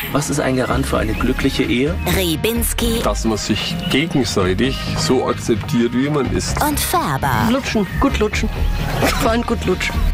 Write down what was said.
Was ist ein Garant für eine glückliche Ehe? Riebinski Dass man sich gegenseitig so akzeptiert, wie man ist. und Färber. Lutschen, gut lutschen. Vor allem gut lutschen.